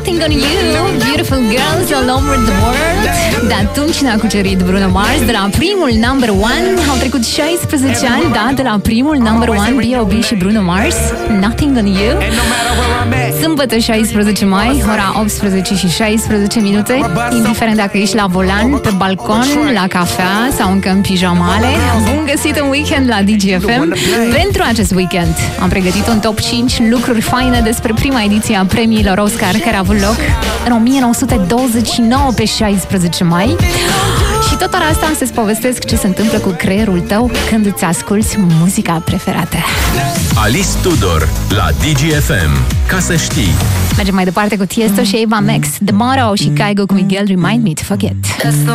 Nothing on You, Beautiful Girls All Over the World. De atunci ne-a cucerit Bruno Mars. De la primul number one au trecut 16 ani, da, de la primul number one, B.O.B. și Bruno Mars, Nothing on You. Sâmbătă 16 mai, ora 18 și 16 minute. Indiferent dacă ești la volan, pe balcon, la cafea sau încă în pijamale, bun găsit în weekend la DGFM. Pentru acest weekend am pregătit un top 5 lucruri faine despre prima ediție a premiilor Oscar, care a avut loc în 1929 pe 16 mai. Și tot ora asta să-ți povestesc ce se întâmplă cu creierul tău când îți asculți muzica preferată. Alice Tudor la DGFM. Ca să știi. Mergem mai departe cu Tiesto și Ava Max, The Motto și Kygo cu Miguel, Remind Me to Forget.